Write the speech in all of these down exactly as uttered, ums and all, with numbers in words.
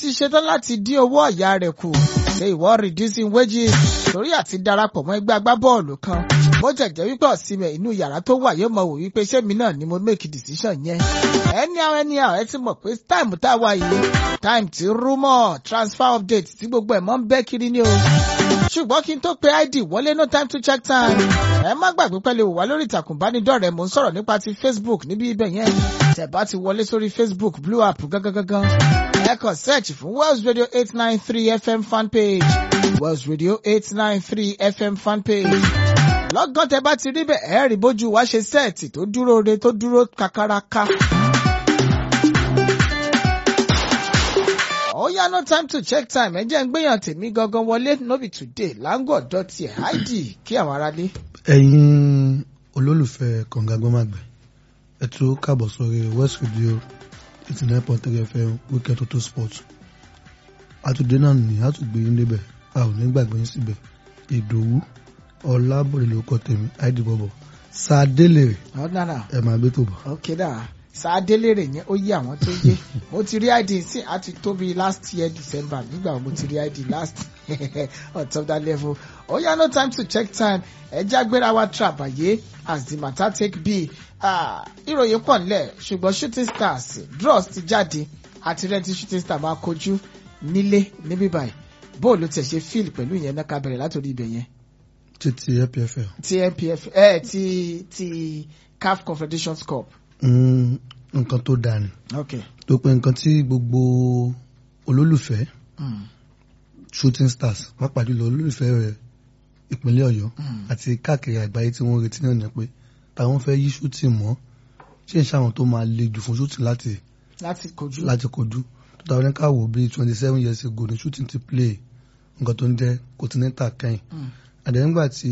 ti ṣetán láti dín owó ọ̀yà rẹ̀ kù ṣe ìwọ reducing wages torí àti darapọ̀ mọ́ ẹgbẹ́ agbábọ́ọ̀lù kan bó jẹ̀jẹ̀ wípé Osimhen inú yàrá tó wà yóò mọ̀ wò wípé ṣé mi náà ni mo make decision yẹn ẹni àwọn ẹni àwọn ẹ ti mọ̀ pé time tá a wà yìí time ti rumour transfer update tí gbogbo ẹ̀ mọ́ ń bẹ́ kiri ní o ṣùgbọ́n kí n tó pe I D wọlé no time to check time ẹ má gbàgbé pẹ́lẹ́ wò wá lórí ìtàkùn ìbánidọ́rẹ̀ẹ́ mò ń sọ̀rọ̀ nípa ti Facebook níbi ibẹ̀ yẹn tẹ́ bá ti wọlé sórí Facebook blue app gangan ẹ kàn search fún Wells Radio eight nine three F M fan page Wells Radio eight nine three F M fan page lọ́gán tẹ́ bá ti rí bẹ́ẹ̀ ẹ rí bójú wá ṣe sẹ́ẹ̀tì tó dúró re tó dúró kakaraka. ó yá no time to check time ẹ jẹ́ ń gbéyàn tèmi gangan wọlé no be today láńgọ̀ ọ̀dọ́ tiẹ̀ I D kí àwọn aráalé. ẹ̀yin olólùfẹ́ kànga gbọ́màgbẹ́ ẹ tún káàbọ̀ sórí West Radio eighty nine point three F M Weekend Toto Sport àtúndé náà ní àtúgbé yín débẹ̀ a ò ní gbàgbé yín síbẹ̀ Ìdòwú Ọlábọ̀dé ló kọ́ tèmi I D bọ̀bọ̀ Sàdélèrè ẹ máa gbé tó bọ̀. ok dáa Sàdélèrè yẹn ó yé àwọn tó yé mo ti rí I D sí àti tóbi last year December nígbà mo ti rí I D last on top that level ó yá no time to check time ẹ jágbéra wa trabayé as the matter take be ìròyìn pọ̀ nílẹ̀ ṣùgbọ́n Shooting Stars draws ti jáde àti rẹ́ntì Shooting Stars máa kojú nílé níbí báyìí bóòlù tẹ̀ ṣe fíìl pẹ̀lú ìyẹn náà ká bẹ̀rẹ̀ látòrí ibẹ̀ yẹn. ti ti N P F L. ti N P F L ẹ ti ti C A F Confederations Cup. nǹkan tó dáa ni. ok tó pé nǹkan tí gbogbo olólùfẹ́ Shooting Stars pàápàá jùlọ olólùfẹ́ rẹ̀ ìpínlẹ̀ Ọ̀yọ́ àti káàkiri àgbáyé tí wọ́n retí náà ni pé táwọn fẹ́ yí shooting mọ́ ṣé ń ṣàwọn tó máa le jù fún shooting láti láti kojú láti kojú tó táwọn ẹ̀ka wò bíi twenty seven years ago ní shooting ti play nǹkan tó ń jẹ́ continental kẹ́yìn àdéhùngbà tí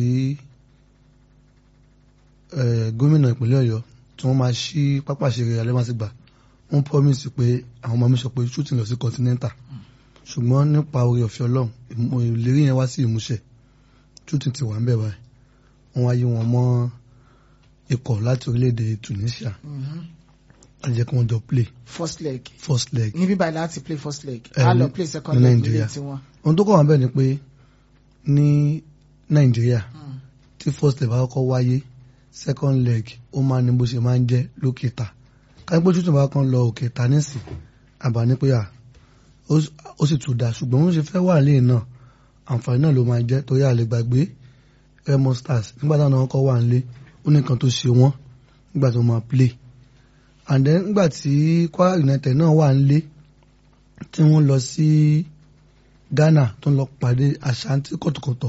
gómìnà ìpínlẹ̀ Ọ̀yọ́ tí wọ́n máa ṣí pápá ìṣeré Alẹ́màsígbà wọ́n promise pé àwọn máa mi sọ pé shooting lọ sí continental ṣùgbọ́n nípa oore ọ̀fẹ́ Ọlọ́run ìlérí yẹn wá sí ìmúṣẹ shooting ti wà ń bẹ̀ báyìí wọ́n wá yí wọn mọ́ ikọ̀ láti orílẹ̀-èdè Tunisia láti jẹ́ kí wọ́n jọ play first leg first leg níbí báyìí láti play first leg á lọ play second leg nílé tiwọn. ohun tó kọ́ wọn bẹ́ẹ̀ ni pé ní Nàìjíríà tí first leg bá kọ́kọ́ wáyé second leg ó máa ní bó ṣe máa ń jẹ́ lókè ta káyọ̀ shooting bá kàn lọ òkè ta nísìn àbá ní pé à ó sì tún dáa ṣùgbọ́n wọ́n ṣe fẹ́ wà lẹ́yìn náà àǹfààní náà ló máa jẹ́ torí àlè gbàgbé Remo Stars nígbà táwọn náà kọ́ wà nílé ó ní nǹkan tó ṣe wọ́n nígbà tó máa play and then nígbà tí Kwara United náà wà nílé tí wọ́n lọ sí Ghana tó ń lọ pàdé Ashanti kọ̀tọ̀kọ̀tọ̀.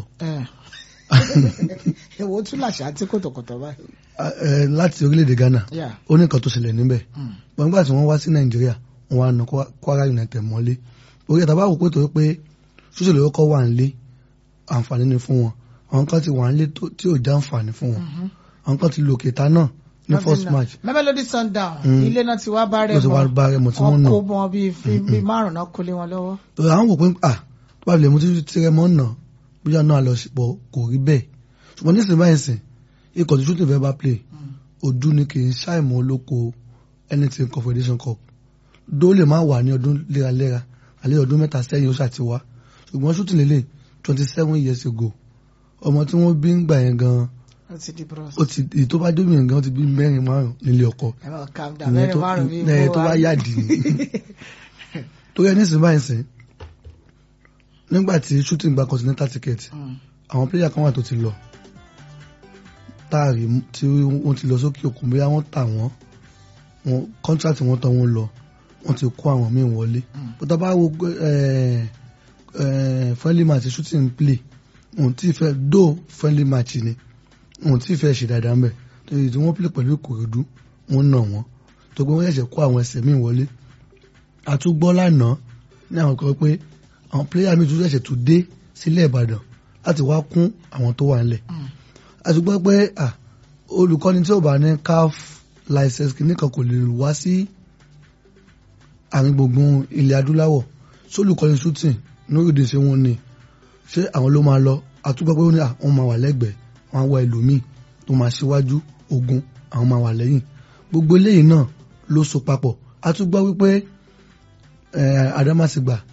èwo tún l'Ashanti kọ̀tọ̀kọ̀tọ̀ báyìí. láti orílẹ̀-èdè Ghana ó ní nǹkan tó ṣẹlẹ̀ níbẹ̀ but nígbà tí wọ́n wá sí Nàìjíríà wọ́n wá na Kwara United mọ́lé orí ẹ̀ta bá wò pé torí pé ṣúṣèlú ọkọ̀ wà nílé àǹfààní ni fún wọn àwọn kan ti wà nílé tí ò já àǹfààní fún wọn àwọn kan ti lò kẹta náà ní first match. Mamelodi Sundown ilé náà ti wá bá rẹ mọ ọkọ mọ bíi márùn náà kó lé wọn lọ́wọ́. àwọn wò pé ah tó bá lè mú títí tí rẹ mọ́ nà bóyá náà lọ sípò kò rí bẹ́ẹ̀ ṣùgbọ́n nísìnyí báyìí sìn ikọ̀ tí shooting fẹ́ bá play ojú ni kì í ṣàìmọ̀ olóko anything Confederation Cup dó lè má wà ní ọdún léraléra àlẹ́ ọdún mẹ́ta sẹ́yìn ó ṣàtiwá ṣùgbọ́n shooting lélẹ̀ twenty seven years ago ọmọ tí wọ́n bí ń gbà yẹn gan ó ti èyí tó bá dómi yẹn gan ó ti bí mẹ́rin márùn nílé ọkọ ìyẹn tó bá yáàdì ni tó yẹ nísìnyí báyìí sìn nígbà tí shooting gba continental ticket àwọn player kan wà tó ti lọ táàrí tí wọ́n ti lọ sókè òkun bóyá wọ́n tà wọ́n wọn contract wọn tán wọn lọ wọ́n ti kó àwọn míì wọlé bó tá bá wo friendly match shooting play wọn ti fẹ́ dó friendly match ni wọn ti fẹ́ ṣe dáadáa mbẹ torí tí wọ́n play pẹ̀lú Ìkòròdú wọ́n nà wọ́n tó gbé wọ́n ṣẹ̀ṣẹ̀ kó àwọn ẹsẹ̀ míì wọlé àtúgbọ́ lánàá ní àwọn kan pé àwọn player mi tún ṣẹ̀ṣẹ̀ tún dé sílẹ̀ Ìbàdàn láti wá kún àwọn tó wà nílẹ̀ àtúgbọ́ pé olùkọ́ni tí ò bá ní C A F license kìnnìkan kò lè wá sí àárín gbùngbùn ilẹ̀ adúláwọ̀ sólùkọ́ni shooting lórílẹ̀‐èdè ṣé wọ́n ní ṣé àwọn ló máa lọ àtúgbọ́ pé wọ́n máa wà lẹ́gbẹ̀ẹ́ wọ́n á wá ẹlòmíì tó máa ṣíwájú ogun àwọn máa wà lẹ́yìn gbogbo eléyìí náà ló so papọ̀ àtúgbọ́ wípé Adámàsìgbà